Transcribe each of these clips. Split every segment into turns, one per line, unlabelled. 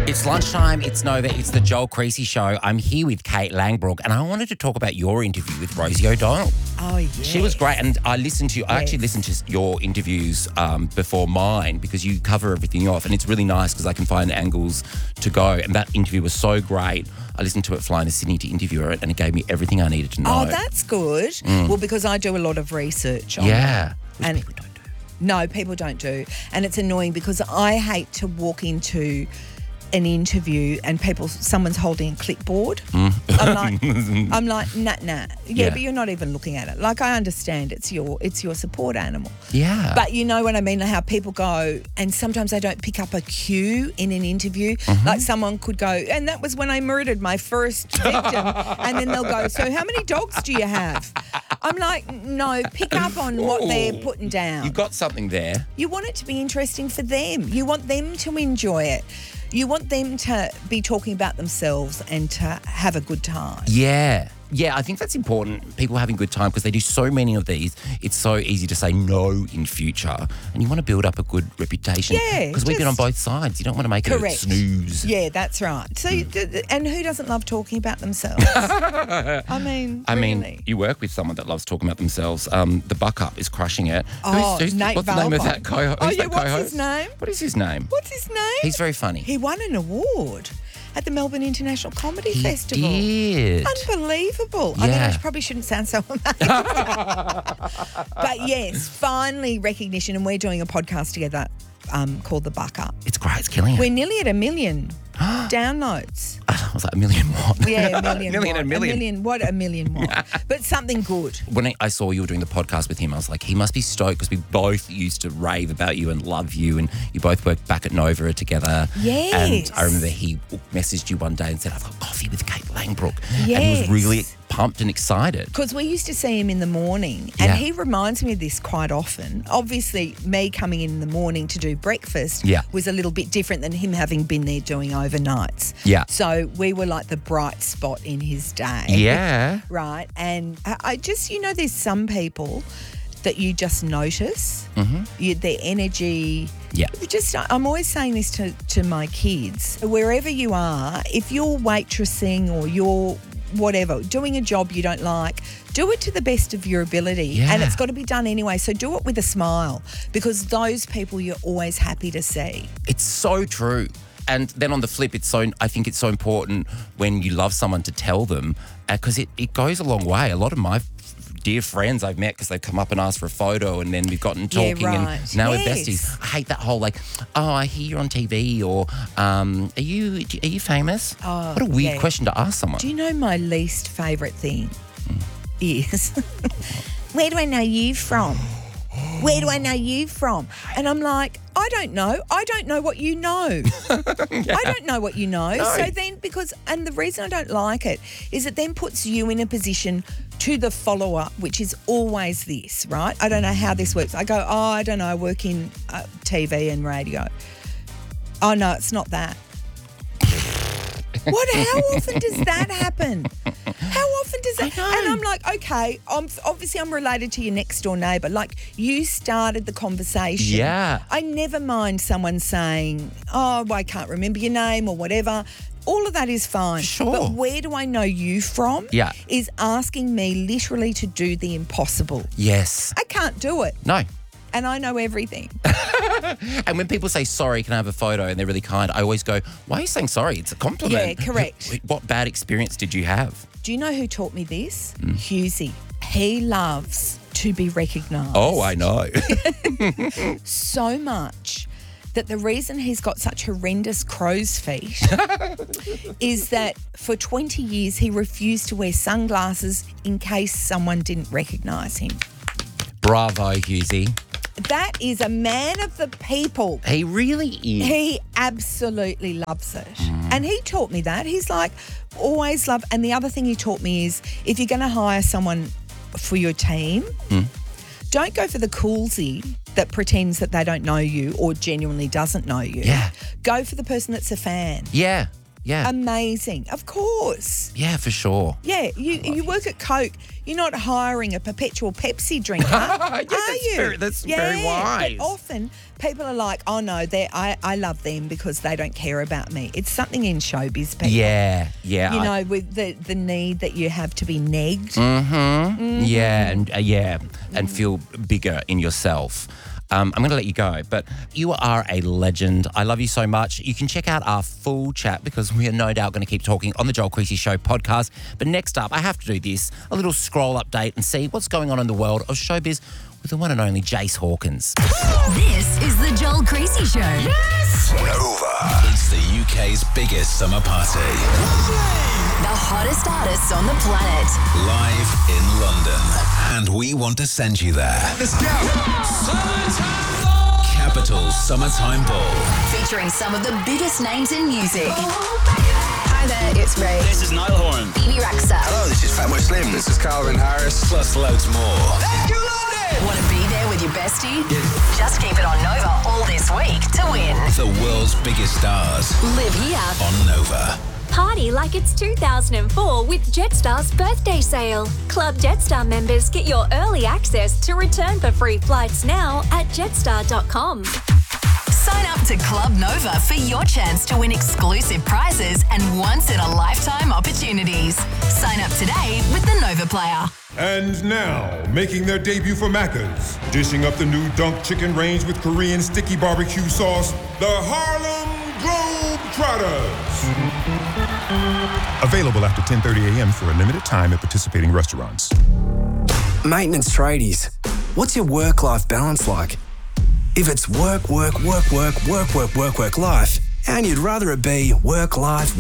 It's lunchtime, it's Nova, it's the Joel Creasy Show. I'm here with Kate Langbroek and I wanted to talk about your interview with Rosie O'Donnell.
Oh, yeah.
She was great and I actually listened to your interviews before mine because you cover everything off and it's really nice because I can find angles to go, and that interview was so great. I listened to it flying to Sydney to interview her and it gave me everything I needed to know.
Oh, that's good. Well, because I do a lot of research on
Yeah.
it. And
People don't do.
no, people don't do. And it's annoying because I hate to walk into an interview and someone's holding a clipboard. I'm like, nah. Yeah, but you're not even looking at it. Like, I understand it's your support animal.
Yeah.
But you know what I mean, how people go, and sometimes they don't pick up a cue in an interview. Like someone could go, and that was when I murdered my first victim. And then they'll go, so how many dogs do you have? I'm like, no, pick up on what they're putting down.
You've got something there.
You want it to be interesting for them. You want them to enjoy it. You want them to be talking about themselves and to have a good time.
Yeah. Yeah, I think that's important, people having a good time, because they do so many of these. It's so easy to say no in future, and you want to build up a good reputation.
Yeah.
Because we've been on both sides. You don't want to make it a snooze.
Yeah, that's right. So, and who doesn't love talking about themselves? I mean,
you work with someone that loves talking about themselves. The Buck Up is crushing it.
Oh, Nate
what's the name of that co-host?
Oh, yeah, what's his name?
What is his name?
What's his name?
He's very funny.
He won an award at the Melbourne International Comedy Festival.
Did.
Unbelievable.
Yeah.
I mean, I probably shouldn't sound so amazing. But yes, finally recognition, and we're doing a podcast together called The Buck Up.
It's great. It's killing it.
We're nearly at 1 million downloads.
I was like, 1 million what?
Yeah, 1 million.
A million.
What? 1 million what? But something good.
When I saw you were doing the podcast with him, I was like, he must be stoked because we both used to rave about you and love you, and you both worked back at Nova together.
Yes.
And I remember he messaged you one day and said, I've got coffee with Kate Langbroek.
Yes.
And he was really pumped and excited.
Because we used to see him in the morning, and he reminds me of this quite often. Obviously, me coming in the morning to do breakfast was a little bit different than him having been there doing overnights.
Yeah.
So we were like the bright spot in his day.
Yeah.
Right. And I just, there's some people that you just notice, their energy.
Yeah.
I'm always saying this to my kids. Wherever you are, if you're waitressing or you're whatever, doing a job you don't like, do it to the best of your ability.
Yeah.
And it's got to be done anyway. So do it with a smile, because those people you're always happy to see.
It's so true. And then on the flip, I think it's so important when you love someone to tell them, because it goes a long way. A lot of my dear friends I've met because they've come up and asked for a photo, and then we've gotten talking and now we're besties. I hate that whole I hear you're on TV, or are you famous?
Oh,
what a weird question to ask someone.
Do you know my least favourite thing is, where do I know you from? Where do I know you from? And I'm like, I don't know. I don't know what you know. I don't know what you know.
No.
So then, and the reason I don't like it is it then puts you in a position to the follower, which is always this, right? I don't know how this works. I go, I don't know, I work in TV and radio. Oh, no, it's not that. How often does that happen? How often does that? And I'm like, okay, I'm related to your next door neighbour. Like, you started the conversation.
Yeah.
I never mind someone saying, I can't remember your name or whatever. All of that is fine.
Sure.
But where do I know you from?
Yeah.
Is asking me literally to do the impossible.
Yes.
I can't do it.
No.
And I know everything.
And when people say, sorry, can I have a photo, and they're really kind, I always go, why are you saying sorry? It's a compliment.
Yeah, correct.
What bad experience did you have?
Do you know who taught me this? Hughesy. He loves to be recognised.
Oh, I know.
So much that the reason he's got such horrendous crow's feet is that for 20 years he refused to wear sunglasses in case someone didn't recognise him.
Bravo, Hughesy.
That is a man of the people.
He really is.
He absolutely loves it. And he taught me that. He's like, always love. And the other thing he taught me is, if you're going to hire someone for your team, don't go for the coolsy that pretends that they don't know you or genuinely doesn't know you.
Yeah.
Go for the person that's a fan.
Yeah. Yeah.
Amazing. Of course.
Yeah, for sure.
Yeah, you work at Coke. You're not hiring a perpetual Pepsi drinker, are you?
That's very wise.
But often people are like, oh, no, I love them because they don't care about me. It's something in showbiz, people.
Yeah.
You know, with the need that you have to be negged.
Yeah, and feel bigger in yourself. I'm going to let you go, but you are a legend. I love you so much. You can check out our full chat because we are no doubt going to keep talking on the Joel Creasy Show podcast. But next up, I have to do this, a little scroll update and see what's going on in the world of showbiz with the one and only Jace Hawkins.
This is the Joel Creasy Show. Yes!
Nova. It's the UK's biggest summer party.
The hottest artists on the planet.
Live in London. And we want to send you there.
Let's go!
Capital Summertime Ball.
Featuring some of the biggest names in music. Hi there, it's Ray.
This is Niall Horan.
Phoebe Raxa.
Hello, this is Fatboy Slim. This is Calvin Harris.
Plus loads more.
Thank you, London!
Want to be there with your bestie? Just keep it on Nova all this week to win.
The world's biggest stars
Live here.
on Nova.
Party like it's 2004 with Jetstar's birthday sale. Club Jetstar members get your early access to return for free flights now at jetstar.com.
Sign up to Club Nova for your chance to win exclusive prizes and once-in-a-lifetime opportunities. Sign up today with the Nova Player.
And now, making their debut for Macca's, dishing up the new Dunk Chicken range with Korean sticky barbecue sauce, the Harlem Globetrotters. Available after 10:30 a.m. for a limited time at participating restaurants.
Maintenance tradies, what's your work-life balance like? If it's work, life, and you'd rather it be work, life,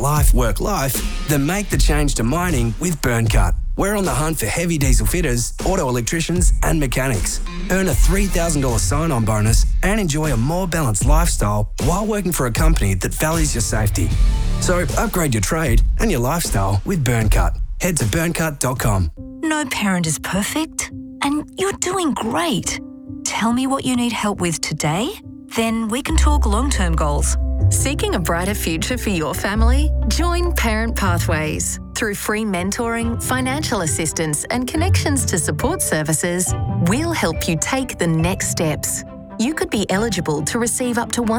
then make the change to mining with Burncut. We're on the hunt for heavy diesel fitters, auto electricians, and mechanics. Earn a $3,000 sign-on bonus and enjoy a more balanced lifestyle while working for a company that values your safety. So upgrade your trade and your lifestyle with Burncut. Head to burncut.com.
No parent is perfect, and you're doing great. Tell me what you need help with today, then we can talk long-term goals.
Seeking a brighter future for your family? Join Parent Pathways. Through free mentoring, financial assistance, and connections to support services, we'll help you take the next steps. You could be eligible to receive up to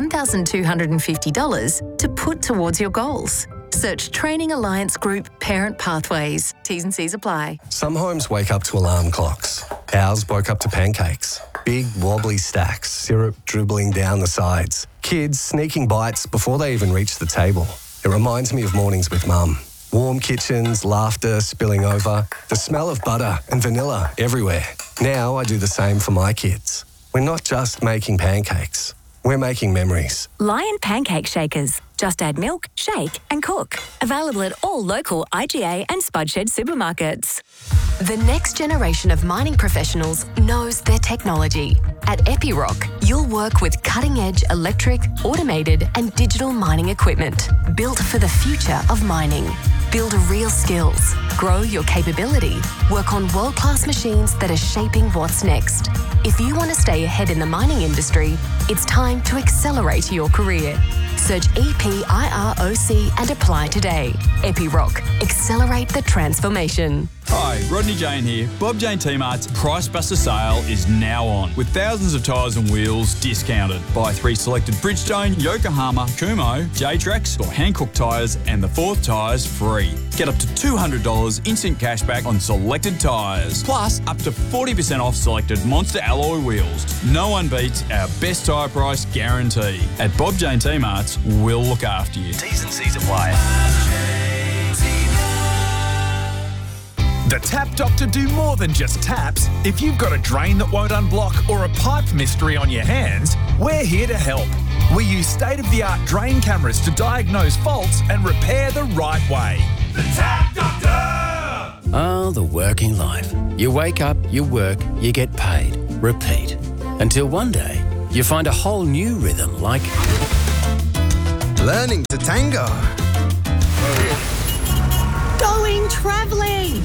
$1,250 to put towards your goals. Search Training Alliance Group Parent Pathways. T's and C's apply.
Some homes wake up to alarm clocks. Ours woke up to pancakes. Big wobbly stacks, syrup dribbling down the sides. Kids sneaking bites before they even reach the table. It reminds me of mornings with Mum. Warm kitchens, laughter spilling over, the smell of butter and vanilla everywhere. Now I do the same for my kids. We're not just making pancakes. We're making memories.
Lion Pancake Shakers. Just add milk, shake and cook. Available at all local IGA and Spudshed supermarkets.
The next generation of mining professionals knows their technology. At Epiroc, you'll work with cutting-edge electric, automated and digital mining equipment built for the future of mining. Build real skills, grow your capability, work on world-class machines that are shaping what's next. If you want to stay ahead in the mining industry, it's time to accelerate your career. Search EPIROC and apply today. Epiroc. Accelerate the transformation.
Hi, Rodney Jane here. Bob Jane T-Mart's Price Buster sale is now on, with thousands of tyres and wheels discounted. Buy 3 selected Bridgestone, Yokohama, Kumho, J-Trax or Hankook tyres and the 4th tyres free. Get up to $200 instant cashback on selected tyres, plus up to 40% off selected Monster alloy wheels. No one beats our best tyre price guarantee. At Bob Jane T-Mart's, we'll look after you.
T's and C's apply.
The Tap Doctor do more than just taps. If you've got a drain that won't unblock or a pipe mystery on your hands, we're here to help. We use state-of-the-art drain cameras to diagnose faults and repair the right way.
The Tap Doctor!
Ah, the working life. You wake up, you work, you get paid. Repeat. Until one day, you find a whole new rhythm like...
Learning to tango.
Going travelling.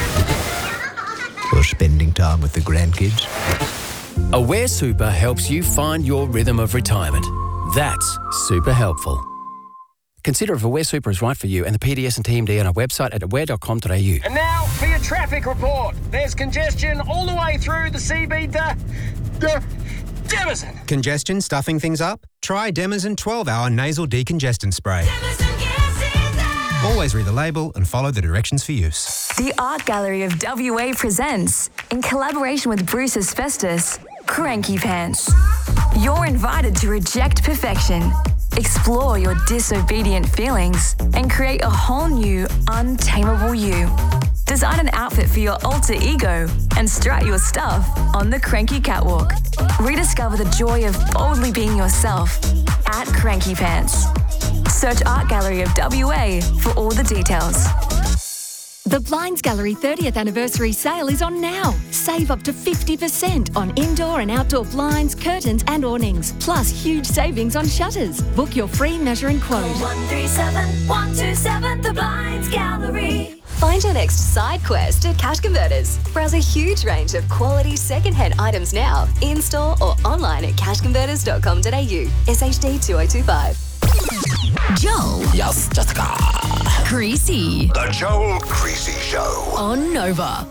Or spending time with the grandkids.
Aware Super helps you find your rhythm of retirement. That's super helpful. Consider if Aware Super is right for you and the PDS and TMD on our website at aware.com.au.
And now for your traffic report. There's congestion all the way through the CB Demazin.
Congestion stuffing things up? Try Demazin 12-hour nasal decongestant spray. Always read the label and follow the directions for use.
The Art Gallery of WA presents, in collaboration with Bruce Asbestos, Cranky Pants. You're invited to reject perfection, explore your disobedient feelings, and create a whole new, untamable you. Design an outfit for your alter ego and strut your stuff on the Cranky Catwalk. Rediscover the joy of boldly being yourself at Cranky Pants. Search Art Gallery of WA for all the details.
The Blinds Gallery 30th anniversary sale is on now. Save up to 50% on indoor and outdoor blinds, curtains and awnings, plus huge savings on shutters. Book your free measure and quote.
137 127 The Blinds Gallery.
Find your next side quest at Cash Converters. Browse a huge range of quality second-hand items now, in-store or online at cashconverters.com.au. SHD 2025.
Joel.
Yes, Jessica.
Creasy.
The Joel Creasy Show.
On Nova.